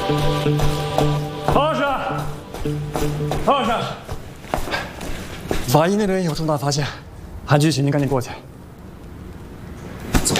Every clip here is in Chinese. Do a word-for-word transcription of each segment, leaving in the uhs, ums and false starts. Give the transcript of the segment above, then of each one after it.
曹老师，曹老师， 法医那边有重大发现，韩局，请您赶紧过去。走。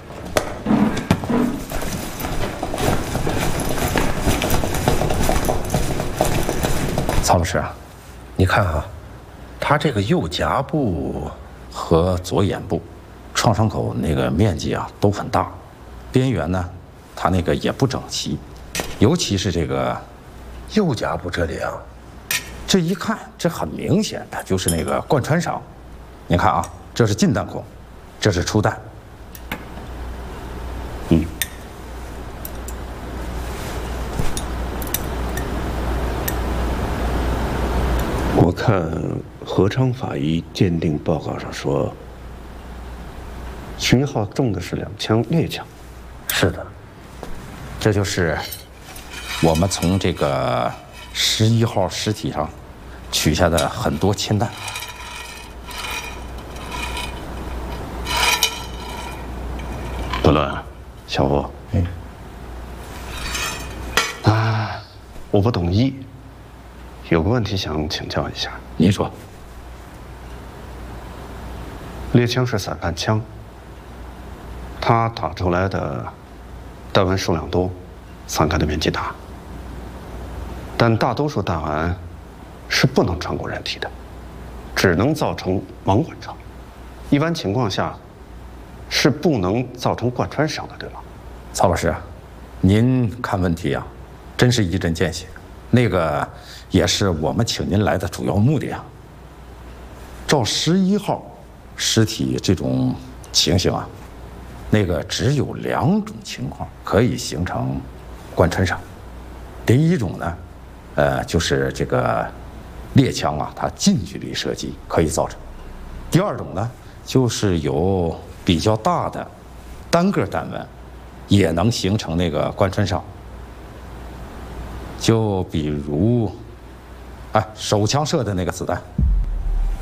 曹老师啊，你看啊，他这个右颊部和左眼部创伤口那个面积啊都很大，边缘呢，它那个也不整齐，尤其是这个右颊部这里啊，这一看这很明显，它就是那个贯穿伤。你看啊，这是进弹孔，这是出弹。嗯。 我看何昌法医鉴定报告上说，十一号中的是两枪猎枪。 是的，这就是我们从这个十一号尸体上取下的很多铅弹。 不伦，小吴， 嗯， 啊，我不懂医，有个问题想请教一下。 您说， 猎枪是散弹枪，它打出来的弹丸数量多，散开的面积大，但大多数弹丸是不能穿过人体的，只能造成网管伤。一般情况下是不能造成贯穿伤的，对吗？ 曹老师，您看问题啊，真是一针见血。那个也是我们请您来的主要目的啊。照十一号尸体这种情形啊，那个只有两种情况可以形成贯穿伤。第一种呢，呃，就是这个猎枪啊，它近距离射击可以造成；第二种呢，就是有比较大的单个弹丸，也能形成那个贯穿伤。就比如，哎，手枪射的那个子弹，